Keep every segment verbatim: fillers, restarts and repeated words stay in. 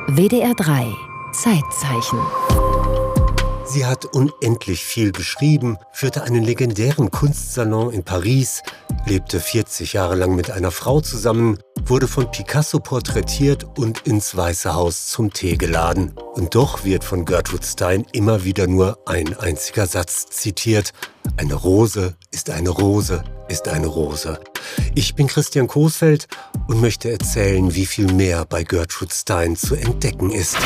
W D R drei Zeitzeichen. Sie hat unendlich viel geschrieben, führte einen legendären Kunstsalon in Paris, lebte vierzig Jahre lang mit einer Frau zusammen, wurde von Picasso porträtiert und ins Weiße Haus zum Tee geladen. Und doch wird von Gertrude Stein immer wieder nur ein einziger Satz zitiert: Eine Rose ist eine Rose ist eine Rose. Ich bin Christian Coesfeld und möchte erzählen, wie viel mehr bei Gertrude Stein zu entdecken ist.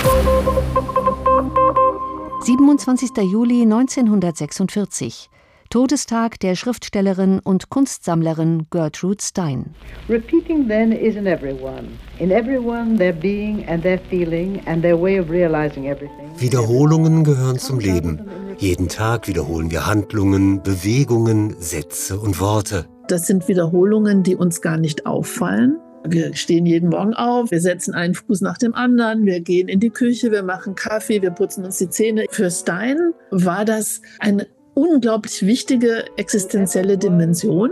siebenundzwanzigster Juli neunzehnhundertsechsundvierzig. Todestag der Schriftstellerin und Kunstsammlerin Gertrude Stein. Repeating then is in everyone. In everyone their being and their feeling and their way of realizing everything. Wiederholungen gehören zum Leben. Jeden Tag wiederholen wir Handlungen, Bewegungen, Sätze und Worte. Das sind Wiederholungen, die uns gar nicht auffallen. Wir stehen jeden Morgen auf, wir setzen einen Fuß nach dem anderen, wir gehen in die Küche, wir machen Kaffee, wir putzen uns die Zähne. Für Stein war das eine unglaublich wichtige existenzielle Dimension.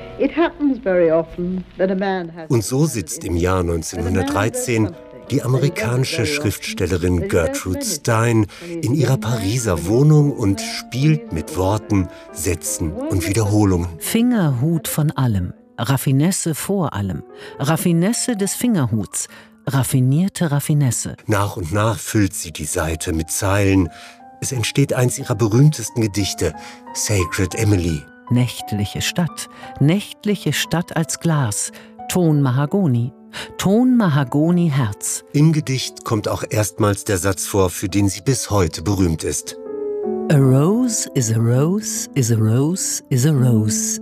Und so sitzt im Jahr neunzehnhundertdreizehn die amerikanische Schriftstellerin Gertrude Stein in ihrer Pariser Wohnung und spielt mit Worten, Sätzen und Wiederholungen. Fingerhut von allem, Raffinesse vor allem, Raffinesse des Fingerhuts, raffinierte Raffinesse. Nach und nach füllt sie die Seite mit Zeilen. Es entsteht eins ihrer berühmtesten Gedichte, Sacred Emily. Nächtliche Stadt, nächtliche Stadt als Glas, Ton Mahagoni, Ton Mahagoni Herz. Im Gedicht kommt auch erstmals der Satz vor, für den sie bis heute berühmt ist. A rose is a rose, is a rose, is a rose.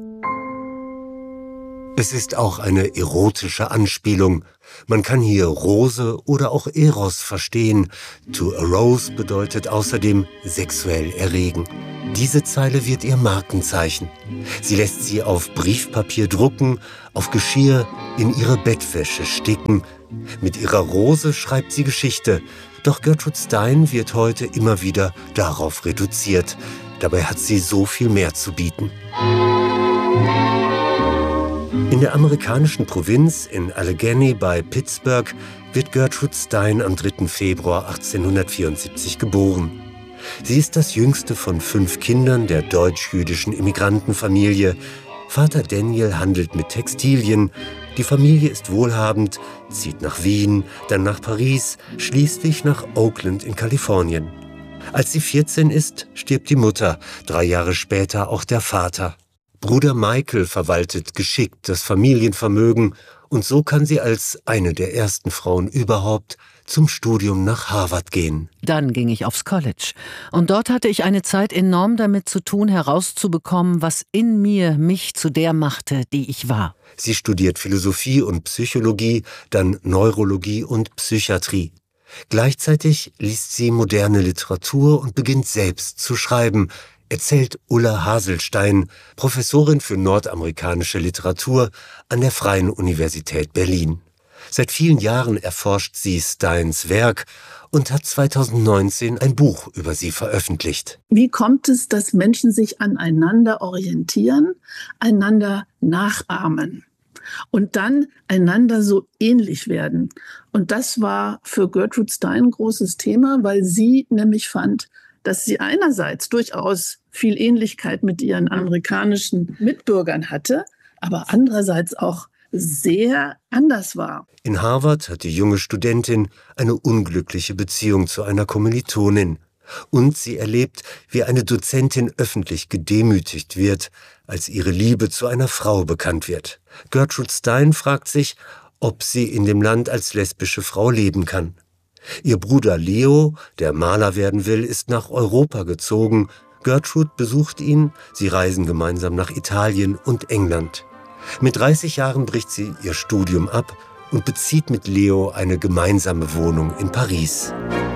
Es ist auch eine erotische Anspielung. Man kann hier Rose oder auch Eros verstehen. To arouse bedeutet außerdem sexuell erregen. Diese Zeile wird ihr Markenzeichen. Sie lässt sie auf Briefpapier drucken, auf Geschirr, in ihre Bettwäsche sticken. Mit ihrer Rose schreibt sie Geschichte. Doch Gertrude Stein wird heute immer wieder darauf reduziert. Dabei hat sie so viel mehr zu bieten. In der amerikanischen Provinz in Allegheny bei Pittsburgh wird Gertrude Stein am dritten Februar achtzehnhundertvierundsiebzig geboren. Sie ist das jüngste von fünf Kindern der deutsch-jüdischen Immigrantenfamilie. Vater Daniel handelt mit Textilien. Die Familie ist wohlhabend, zieht nach Wien, dann nach Paris, schließlich nach Oakland in Kalifornien. Als sie vierzehn ist, stirbt die Mutter, drei Jahre später auch der Vater. Bruder Michael verwaltet geschickt das Familienvermögen und so kann sie als eine der ersten Frauen überhaupt zum Studium nach Harvard gehen. Dann ging ich aufs College und dort hatte ich eine Zeit enorm damit zu tun, herauszubekommen, was in mir mich zu der machte, die ich war. Sie studiert Philosophie und Psychologie, dann Neurologie und Psychiatrie. Gleichzeitig liest sie moderne Literatur und beginnt selbst zu schreiben, erzählt Ulla Haselstein, Professorin für nordamerikanische Literatur an der Freien Universität Berlin. Seit vielen Jahren erforscht sie Steins Werk und hat zweitausendneunzehn ein Buch über sie veröffentlicht. Wie kommt es, dass Menschen sich aneinander orientieren, einander nachahmen und dann einander so ähnlich werden? Und das war für Gertrude Stein ein großes Thema, weil sie nämlich fand, dass sie einerseits durchaus viel Ähnlichkeit mit ihren amerikanischen Mitbürgern hatte, aber andererseits auch sehr anders war. In Harvard hat die junge Studentin eine unglückliche Beziehung zu einer Kommilitonin. Und sie erlebt, wie eine Dozentin öffentlich gedemütigt wird, als ihre Liebe zu einer Frau bekannt wird. Gertrude Stein fragt sich, ob sie in dem Land als lesbische Frau leben kann. Ihr Bruder Leo, der Maler werden will, ist nach Europa gezogen. Gertrude besucht ihn, sie reisen gemeinsam nach Italien und England. Mit dreißig Jahren bricht sie ihr Studium ab und bezieht mit Leo eine gemeinsame Wohnung in Paris.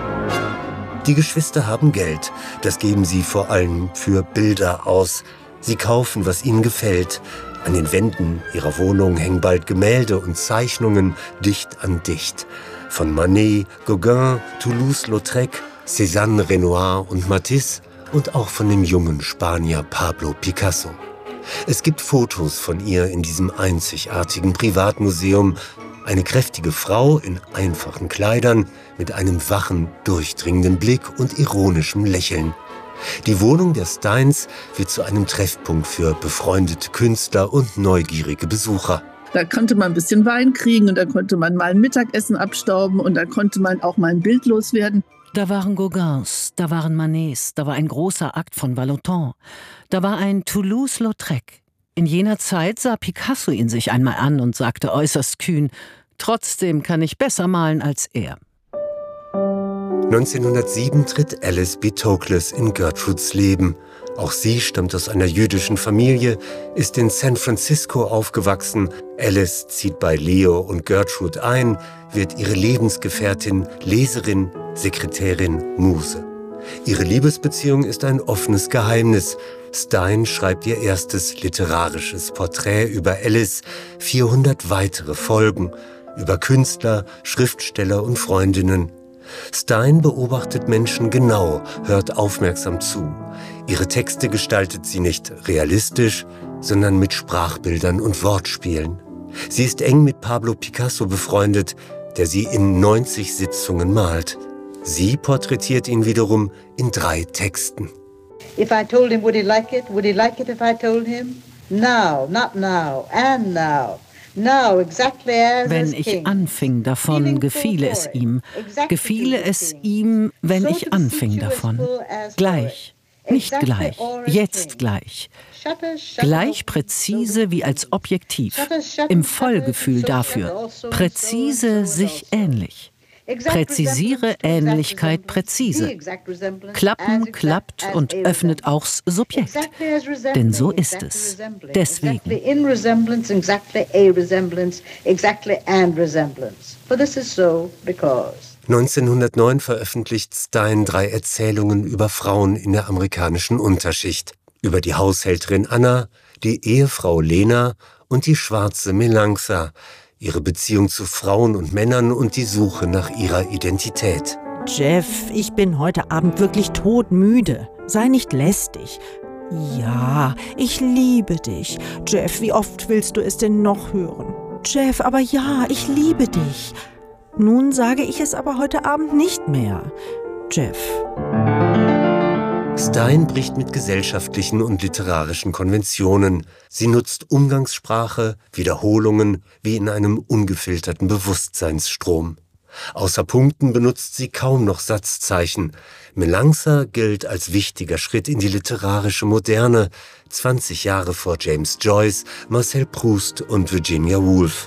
Die Geschwister haben Geld, das geben sie vor allem für Bilder aus. Sie kaufen, was ihnen gefällt. An den Wänden ihrer Wohnung hängen bald Gemälde und Zeichnungen dicht an dicht. Von Manet, Gauguin, Toulouse-Lautrec, Cézanne, Renoir und Matisse und auch von dem jungen Spanier Pablo Picasso. Es gibt Fotos von ihr in diesem einzigartigen Privatmuseum. Eine kräftige Frau in einfachen Kleidern, mit einem wachen, durchdringenden Blick und ironischem Lächeln. Die Wohnung der Steins wird zu einem Treffpunkt für befreundete Künstler und neugierige Besucher. Da konnte man ein bisschen Wein kriegen und da konnte man mal ein Mittagessen abstauben und da konnte man auch mal ein Bild loswerden. Da waren Gauguins, da waren Manets, da war ein großer Akt von Vallotton, da war ein Toulouse-Lautrec. In jener Zeit sah Picasso ihn sich einmal an und sagte äußerst kühn: Trotzdem kann ich besser malen als er. neunzehnhundertsieben tritt Alice B. Toklas in Gertrudes Leben. Auch sie stammt aus einer jüdischen Familie, ist in San Francisco aufgewachsen. Alice zieht bei Leo und Gertrude ein, wird ihre Lebensgefährtin, Leserin, Sekretärin, Muse. Ihre Liebesbeziehung ist ein offenes Geheimnis. Stein schreibt ihr erstes literarisches Porträt über Alice, vierhundert weitere Folgen über Künstler, Schriftsteller und Freundinnen. Stein beobachtet Menschen genau, hört aufmerksam zu. Ihre Texte gestaltet sie nicht realistisch, sondern mit Sprachbildern und Wortspielen. Sie ist eng mit Pablo Picasso befreundet, der sie in neunzig Sitzungen malt. Sie porträtiert ihn wiederum in drei Texten. If I told him, would he like it? Would he like it if I told him? Now, not now, and now. Now, exactly as Wenn ich anfing davon, gefiele es ihm. Gefiele es ihm, wenn ich anfing davon. Gleich, nicht gleich, jetzt gleich. Gleich präzise wie als Objektiv. Im Vollgefühl dafür. Präzise sich ähnlich. Präzisiere Ähnlichkeit präzise. Klappen klappt und öffnet auch's Subjekt. Denn so ist es. Deswegen. neunzehnhundertneun veröffentlicht Stein drei Erzählungen über Frauen in der amerikanischen Unterschicht. Über die Haushälterin Anna, die Ehefrau Lena und die schwarze Melanctha. Ihre Beziehung zu Frauen und Männern und die Suche nach ihrer Identität. Jeff, ich bin heute Abend wirklich todmüde. Sei nicht lästig. Ja, ich liebe dich. Jeff, wie oft willst du es denn noch hören? Jeff, aber ja, ich liebe dich. Nun sage ich es aber heute Abend nicht mehr. Jeff. Stein bricht mit gesellschaftlichen und literarischen Konventionen. Sie nutzt Umgangssprache, Wiederholungen, wie in einem ungefilterten Bewusstseinsstrom. Außer Punkten benutzt sie kaum noch Satzzeichen. Melanctha gilt als wichtiger Schritt in die literarische Moderne, zwanzig Jahre vor James Joyce, Marcel Proust und Virginia Woolf.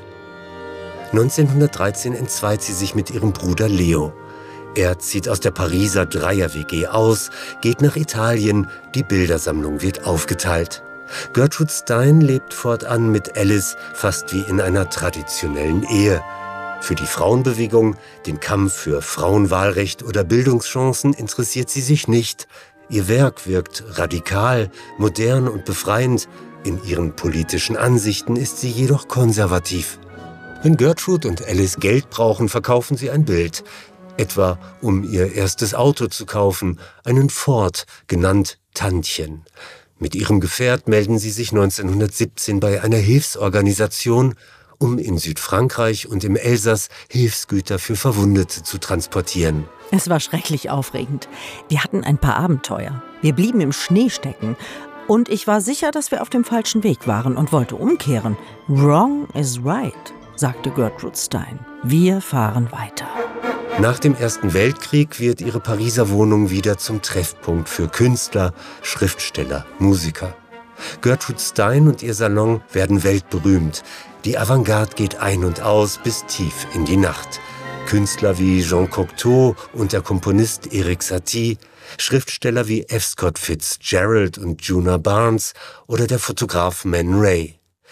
neunzehnhundertdreizehn entzweit sie sich mit ihrem Bruder Leo. Er zieht aus der Pariser Dreier-W G aus, geht nach Italien, die Bildersammlung wird aufgeteilt. Gertrude Stein lebt fortan mit Alice fast wie in einer traditionellen Ehe. Für die Frauenbewegung, den Kampf für Frauenwahlrecht oder Bildungschancen interessiert sie sich nicht. Ihr Werk wirkt radikal, modern und befreiend. In ihren politischen Ansichten ist sie jedoch konservativ. Wenn Gertrude und Alice Geld brauchen, verkaufen sie ein Bild. Etwa um ihr erstes Auto zu kaufen, einen Ford, genannt Tantchen. Mit ihrem Gefährt melden sie sich neunzehnhundertsiebzehn bei einer Hilfsorganisation, um in Südfrankreich und im Elsass Hilfsgüter für Verwundete zu transportieren. Es war schrecklich aufregend. Wir hatten ein paar Abenteuer. Wir blieben im Schnee stecken. Und ich war sicher, dass wir auf dem falschen Weg waren und wollte umkehren. Wrong is right, sagte Gertrude Stein. Wir fahren weiter. Nach dem Ersten Weltkrieg wird ihre Pariser Wohnung wieder zum Treffpunkt für Künstler, Schriftsteller, Musiker. Gertrude Stein und ihr Salon werden weltberühmt. Die Avantgarde geht ein und aus bis tief in die Nacht. Künstler wie Jean Cocteau und der Komponist Erik Satie, Schriftsteller wie F. Scott Fitzgerald und Djuna Barnes oder der Fotograf Man Ray.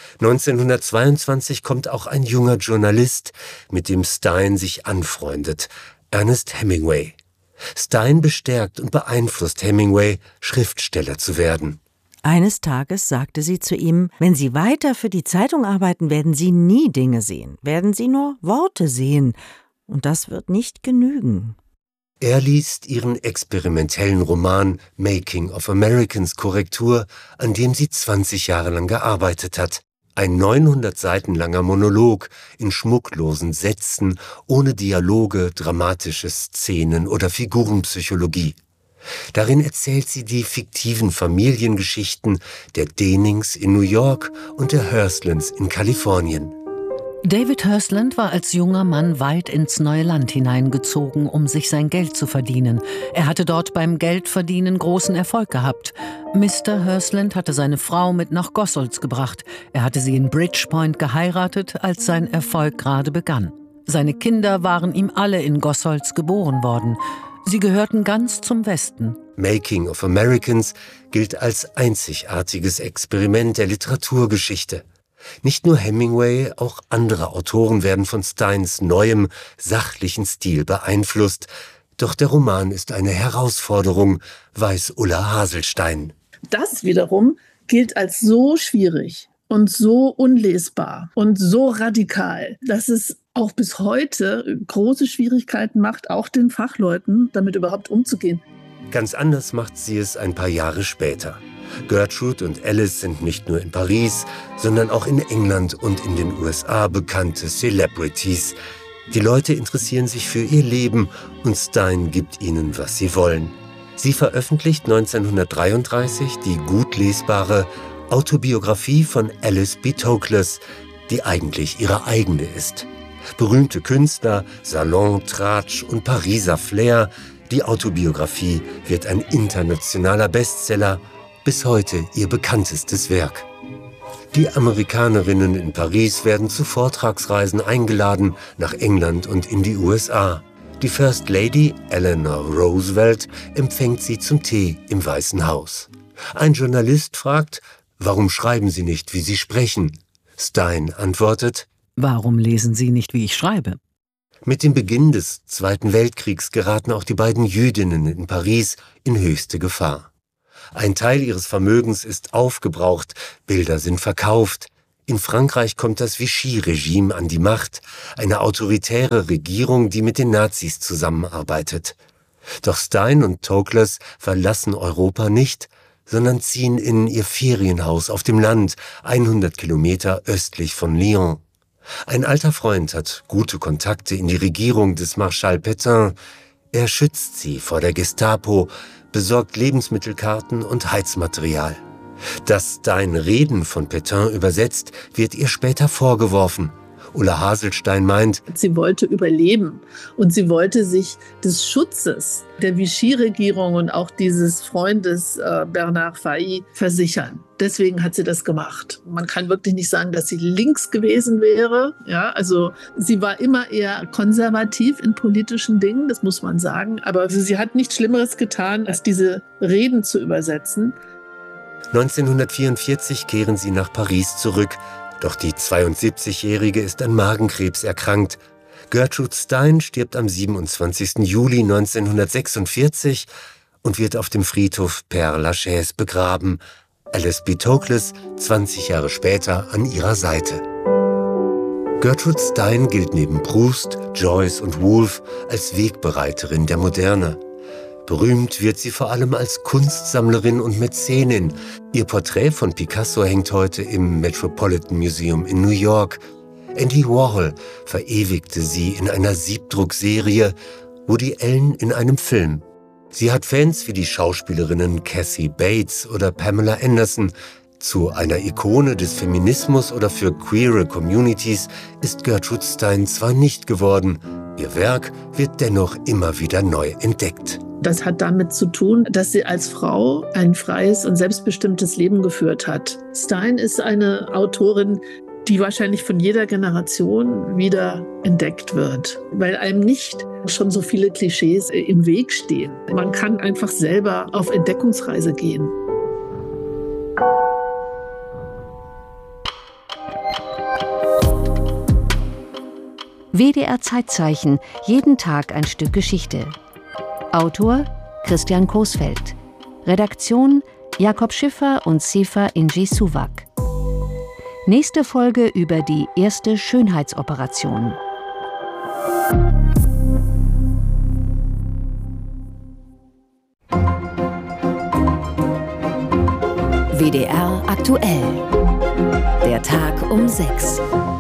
neunzehnhundertzweiundzwanzig kommt auch ein junger Journalist, mit dem Stein sich anfreundet, Ernest Hemingway. Stein bestärkt und beeinflusst Hemingway, Schriftsteller zu werden. Eines Tages sagte sie zu ihm, wenn Sie weiter für die Zeitung arbeiten, werden Sie nie Dinge sehen, werden Sie nur Worte sehen. Und das wird nicht genügen. Er liest ihren experimentellen Roman Making of Americans Korrektur, an dem sie zwanzig Jahre lang gearbeitet hat. Ein neunhundert Seiten langer Monolog in schmucklosen Sätzen, ohne Dialoge, dramatische Szenen oder Figurenpsychologie. Darin erzählt sie die fiktiven Familiengeschichten der Denings in New York und der Hirstlands in Kalifornien. David Hirstland war als junger Mann weit ins neue Land hineingezogen, um sich sein Geld zu verdienen. Er hatte dort beim Geldverdienen großen Erfolg gehabt. Mister Hirstland hatte seine Frau mit nach Gossels gebracht. Er hatte sie in Bridgepoint geheiratet, als sein Erfolg gerade begann. Seine Kinder waren ihm alle in Gossels geboren worden. Sie gehörten ganz zum Westen. Making of Americans gilt als einzigartiges Experiment der Literaturgeschichte. Nicht nur Hemingway, auch andere Autoren werden von Steins neuem, sachlichen Stil beeinflusst. Doch der Roman ist eine Herausforderung, weiß Ulla Haselstein. Das wiederum gilt als so schwierig und so unlesbar und so radikal, dass es auch bis heute große Schwierigkeiten macht, auch den Fachleuten damit überhaupt umzugehen. Ganz anders macht sie es ein paar Jahre später. Gertrude und Alice sind nicht nur in Paris, sondern auch in England und in den U S A bekannte Celebrities. Die Leute interessieren sich für ihr Leben und Stein gibt ihnen, was sie wollen. Sie veröffentlicht neunzehnhundertdreiunddreißig die gut lesbare Autobiografie von Alice B. Toklas, die eigentlich ihre eigene ist. Berühmte Künstler, Salon, Tratsch und Pariser Flair. Die Autobiografie wird ein internationaler Bestseller, bis heute ihr bekanntestes Werk. Die Amerikanerinnen in Paris werden zu Vortragsreisen eingeladen nach England und in die U S A. Die First Lady, Eleanor Roosevelt, empfängt sie zum Tee im Weißen Haus. Ein Journalist fragt, warum schreiben Sie nicht, wie Sie sprechen? Stein antwortet, warum lesen Sie nicht, wie ich schreibe? Mit dem Beginn des Zweiten Weltkriegs geraten auch die beiden Jüdinnen in Paris in höchste Gefahr. Ein Teil ihres Vermögens ist aufgebraucht, Bilder sind verkauft. In Frankreich kommt das Vichy-Regime an die Macht, eine autoritäre Regierung, die mit den Nazis zusammenarbeitet. Doch Stein und Toklas verlassen Europa nicht, sondern ziehen in ihr Ferienhaus auf dem Land, hundert Kilometer östlich von Lyon. Ein alter Freund hat gute Kontakte in die Regierung des Marschall Pétain. Er schützt sie vor der Gestapo, besorgt Lebensmittelkarten und Heizmaterial. Dass Stein Reden von Pétain übersetzt, wird ihr später vorgeworfen. Ulla Haselstein meint, sie wollte überleben und sie wollte sich des Schutzes der Vichy-Regierung und auch dieses Freundes äh, Bernard Fahy versichern. Deswegen hat sie das gemacht. Man kann wirklich nicht sagen, dass sie links gewesen wäre. Ja, also sie war immer eher konservativ in politischen Dingen, das muss man sagen. Aber sie hat nichts Schlimmeres getan, als diese Reden zu übersetzen. neunzehnhundertvierundvierzig kehren sie nach Paris zurück. Doch die zweiundsiebzigjährige ist an Magenkrebs erkrankt. Gertrude Stein stirbt am siebenundzwanzigsten Juli neunzehnhundertsechsundvierzig und wird auf dem Friedhof Père Lachaise begraben. Alice B. Toklas zwanzig Jahre später an ihrer Seite. Gertrude Stein gilt neben Proust, Joyce und Woolf als Wegbereiterin der Moderne. Berühmt wird sie vor allem als Kunstsammlerin und Mäzenin. Ihr Porträt von Picasso hängt heute im Metropolitan Museum in New York. Andy Warhol verewigte sie in einer Siebdruckserie, Woody Allen in einem Film. Sie hat Fans wie die Schauspielerinnen Kathy Bates oder Pamela Anderson. Zu einer Ikone des Feminismus oder für queere Communities ist Gertrude Stein zwar nicht geworden, ihr Werk wird dennoch immer wieder neu entdeckt. Das hat damit zu tun, dass sie als Frau ein freies und selbstbestimmtes Leben geführt hat. Stein ist eine Autorin, die wahrscheinlich von jeder Generation wieder entdeckt wird, weil einem nicht schon so viele Klischees im Weg stehen. Man kann einfach selber auf Entdeckungsreise gehen. W D R Zeitzeichen, jeden Tag ein Stück Geschichte. Autor Christian Coesfeld. Redaktion Jakob Schiffer und Sefa Inji Suwak. Nächste Folge über die erste Schönheitsoperation. W D R aktuell. Der Der Tag um sechs.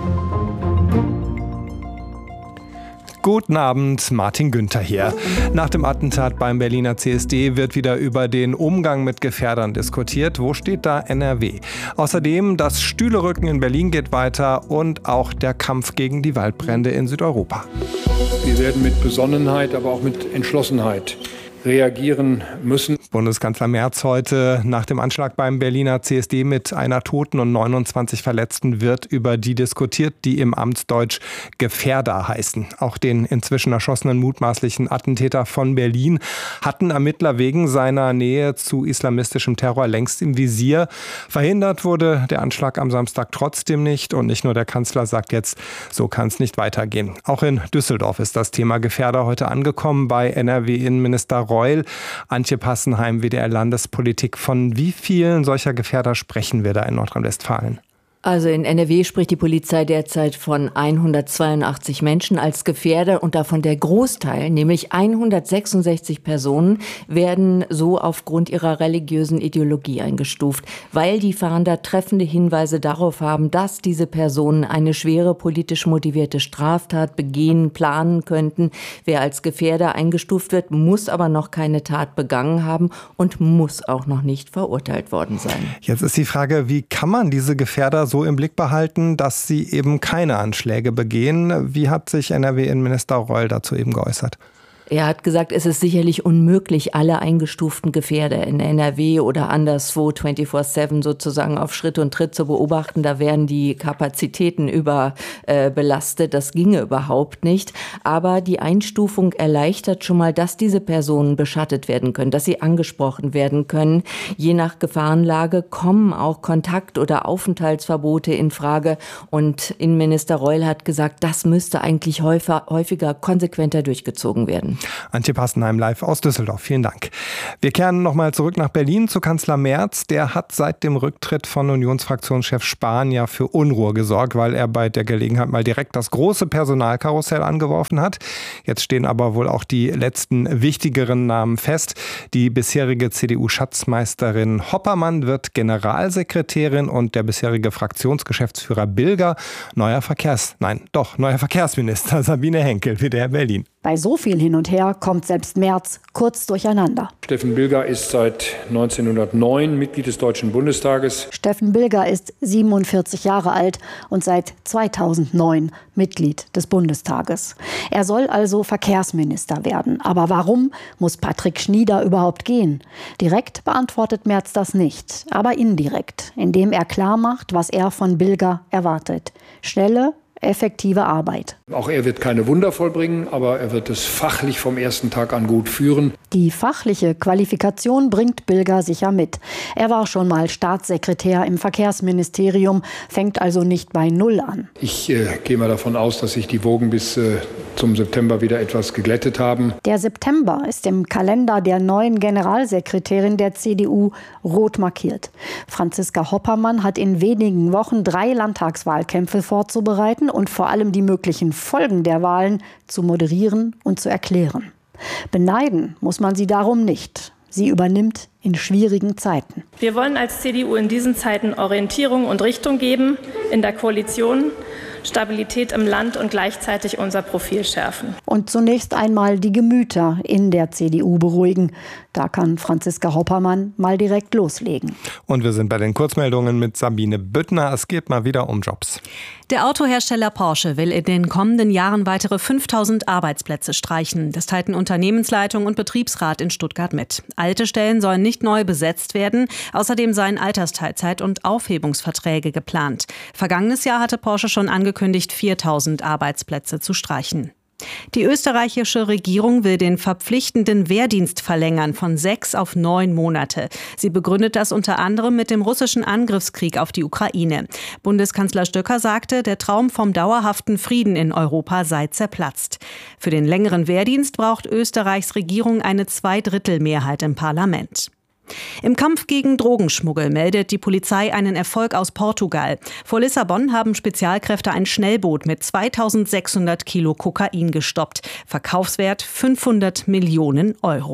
Guten Abend, Martin Günther hier. Nach dem Attentat beim Berliner C S D wird wieder über den Umgang mit Gefährdern diskutiert. Wo steht da N R W? Außerdem, das Stühlerücken in Berlin geht weiter und auch der Kampf gegen die Waldbrände in Südeuropa. Wir werden mit Besonnenheit, aber auch mit Entschlossenheit reagieren müssen. Bundeskanzler Merz heute nach dem Anschlag beim Berliner C S D mit einer Toten und neunundzwanzig Verletzten wird über die diskutiert, die im Amtsdeutsch Gefährder heißen. Auch den inzwischen erschossenen mutmaßlichen Attentäter von Berlin hatten Ermittler wegen seiner Nähe zu islamistischem Terror längst im Visier. Verhindert wurde der Anschlag am Samstag trotzdem nicht und nicht nur der Kanzler sagt jetzt, so kann es nicht weitergehen. Auch in Düsseldorf ist das Thema Gefährder heute angekommen bei N R W-Innenminister Reul. Antje Passenheim, W D R-Landespolitik. Von wie vielen solcher Gefährder sprechen wir da in Nordrhein-Westfalen? Also in N R W spricht die Polizei derzeit von hundertzweiundachtzig Menschen als Gefährder und davon der Großteil, nämlich hundertsechsundsechzig Personen, werden so aufgrund ihrer religiösen Ideologie eingestuft, weil die Fahnder treffende Hinweise darauf haben, dass diese Personen eine schwere politisch motivierte Straftat begehen, planen könnten. Wer als Gefährder eingestuft wird, muss aber noch keine Tat begangen haben und muss auch noch nicht verurteilt worden sein. Jetzt ist die Frage, wie kann man diese Gefährder so so im Blick behalten, dass sie eben keine Anschläge begehen. Wie hat sich N R W-Innenminister Reul dazu eben geäußert? Er hat gesagt, es ist sicherlich unmöglich, alle eingestuften Gefährder in N R W oder anderswo vierundzwanzig sieben sozusagen auf Schritt und Tritt zu beobachten. Da wären die Kapazitäten überbelastet. Äh, das ginge überhaupt nicht. Aber die Einstufung erleichtert schon mal, dass diese Personen beschattet werden können, dass sie angesprochen werden können. Je nach Gefahrenlage kommen auch Kontakt- oder Aufenthaltsverbote in Frage. Und Innenminister Reul hat gesagt, das müsste eigentlich häufiger, häufiger konsequenter durchgezogen werden. Antje Passenheim live aus Düsseldorf. Vielen Dank. Wir kehren nochmal zurück nach Berlin zu Kanzler Merz. Der hat seit dem Rücktritt von Unionsfraktionschef Spahn ja für Unruhe gesorgt, weil er bei der Gelegenheit mal direkt das große Personalkarussell angeworfen hat. Jetzt stehen aber wohl auch die letzten wichtigeren Namen fest. Die bisherige C D U-Schatzmeisterin Hoppermann wird Generalsekretärin und der bisherige Fraktionsgeschäftsführer Bilger neuer Verkehrs... Nein, doch, neuer Verkehrsminister Sabine Henkel, W D R Berlin. Bei so viel hin und her kommt selbst Merz kurz durcheinander. Steffen Bilger ist seit neunzehnhundertneun Mitglied des Deutschen Bundestages. Steffen Bilger ist siebenundvierzig Jahre alt und seit zweitausendneun Mitglied des Bundestages. Er soll also Verkehrsminister werden. Aber warum muss Patrick Schnieder überhaupt gehen? Direkt beantwortet Merz das nicht, aber indirekt, indem er klar macht, was er von Bilger erwartet. Schnelle, effektive Arbeit. Auch er wird keine Wunder vollbringen, aber er wird es fachlich vom ersten Tag an gut führen. Die fachliche Qualifikation bringt Bilger sicher mit. Er war schon mal Staatssekretär im Verkehrsministerium, fängt also nicht bei Null an. Ich äh, gehe mal davon aus, dass sich die Wogen bis äh, zum September wieder etwas geglättet haben. Der September ist im Kalender der neuen Generalsekretärin der C D U rot markiert. Franziska Hoppermann hat in wenigen Wochen drei Landtagswahlkämpfe vorzubereiten und vor allem die möglichen Folgen der Wahlen zu moderieren und zu erklären. Beneiden muss man sie darum nicht. Sie übernimmt in schwierigen Zeiten. Wir wollen als C D U in diesen Zeiten Orientierung und Richtung geben, in der Koalition, Stabilität im Land und gleichzeitig unser Profil schärfen. Und zunächst einmal die Gemüter in der C D U beruhigen. Da kann Franziska Hoppermann mal direkt loslegen. Und wir sind bei den Kurzmeldungen mit Sabine Büttner. Es geht mal wieder um Jobs. Der Autohersteller Porsche will in den kommenden Jahren weitere fünftausend Arbeitsplätze streichen. Das teilten Unternehmensleitung und Betriebsrat in Stuttgart mit. Alte Stellen sollen nicht neu besetzt werden. Außerdem seien Altersteilzeit- und Aufhebungsverträge geplant. Vergangenes Jahr hatte Porsche schon angekündigt, viertausend Arbeitsplätze zu streichen. Die österreichische Regierung will den verpflichtenden Wehrdienst verlängern von sechs auf neun Monate. Sie begründet das unter anderem mit dem russischen Angriffskrieg auf die Ukraine. Bundeskanzler Stöcker sagte, der Traum vom dauerhaften Frieden in Europa sei zerplatzt. Für den längeren Wehrdienst braucht Österreichs Regierung eine Zweidrittelmehrheit im Parlament. Im Kampf gegen Drogenschmuggel meldet die Polizei einen Erfolg aus Portugal. Vor Lissabon haben Spezialkräfte ein Schnellboot mit zweitausendsechshundert Kilo Kokain gestoppt. Verkaufswert fünfhundert Millionen Euro.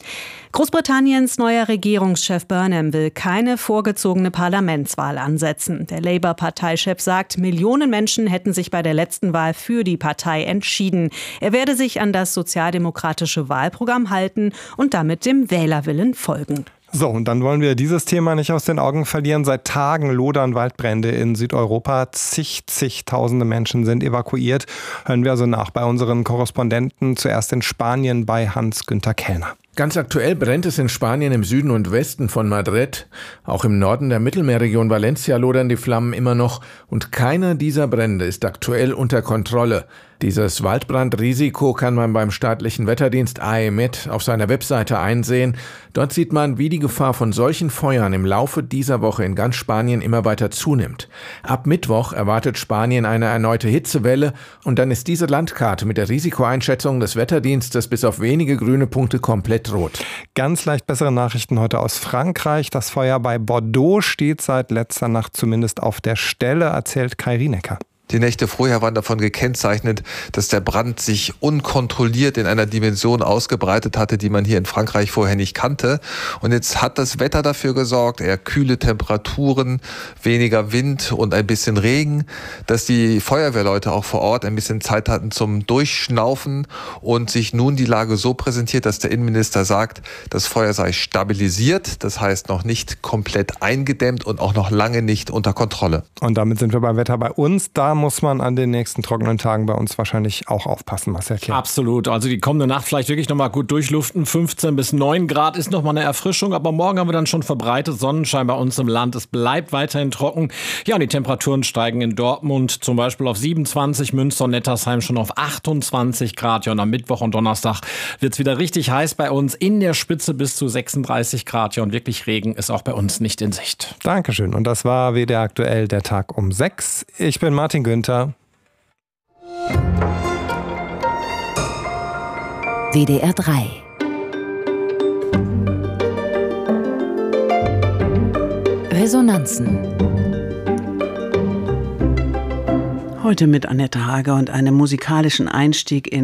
Großbritanniens neuer Regierungschef Burnham will keine vorgezogene Parlamentswahl ansetzen. Der Labour-Parteichef sagt, Millionen Menschen hätten sich bei der letzten Wahl für die Partei entschieden. Er werde sich an das sozialdemokratische Wahlprogramm halten und damit dem Wählerwillen folgen. So, und dann wollen wir dieses Thema nicht aus den Augen verlieren. Seit Tagen lodern Waldbrände in Südeuropa. Zig, zigtausende Menschen sind evakuiert. Hören wir also nach bei unseren Korrespondenten. Zuerst in Spanien bei Hans-Günther Kellner. Ganz aktuell brennt es in Spanien im Süden und Westen von Madrid. Auch im Norden der Mittelmeerregion Valencia lodern die Flammen immer noch. Und keiner dieser Brände ist aktuell unter Kontrolle. Dieses Waldbrandrisiko kann man beim staatlichen Wetterdienst A E M E T auf seiner Webseite einsehen. Dort sieht man, wie die Gefahr von solchen Feuern im Laufe dieser Woche in ganz Spanien immer weiter zunimmt. Ab Mittwoch erwartet Spanien eine erneute Hitzewelle und dann ist diese Landkarte mit der Risikoeinschätzung des Wetterdienstes bis auf wenige grüne Punkte komplett rot. Ganz leicht bessere Nachrichten heute aus Frankreich. Das Feuer bei Bordeaux steht seit letzter Nacht zumindest auf der Stelle, erzählt Kai Rienecker. Die Nächte vorher waren davon gekennzeichnet, dass der Brand sich unkontrolliert in einer Dimension ausgebreitet hatte, die man hier in Frankreich vorher nicht kannte. Und jetzt hat das Wetter dafür gesorgt, eher kühle Temperaturen, weniger Wind und ein bisschen Regen, dass die Feuerwehrleute auch vor Ort ein bisschen Zeit hatten zum Durchschnaufen und sich nun die Lage so präsentiert, dass der Innenminister sagt, das Feuer sei stabilisiert, das heißt noch nicht komplett eingedämmt und auch noch lange nicht unter Kontrolle. Und damit sind wir beim Wetter bei uns. Da muss man an den nächsten trockenen Tagen bei uns wahrscheinlich auch aufpassen, Marcel Kehr. Absolut. Also die kommende Nacht vielleicht wirklich nochmal gut durchlüften. fünfzehn bis neun Grad ist nochmal eine Erfrischung. Aber morgen haben wir dann schon verbreitet Sonnenschein bei uns im Land. Es bleibt weiterhin trocken. Ja, und die Temperaturen steigen in Dortmund zum Beispiel auf siebenundzwanzig, Münster und Nettersheim schon auf achtundzwanzig Grad. Ja, und am Mittwoch und Donnerstag wird es wieder richtig heiß bei uns. In der Spitze bis zu sechsunddreißig Grad. Ja, und wirklich Regen ist auch bei uns nicht in Sicht. Dankeschön. Und das war W D R aktuell, der Tag um sechs. Ich bin Martin Günther. W D R drei. Resonanzen. Heute mit Annette Hager und einem musikalischen Einstieg in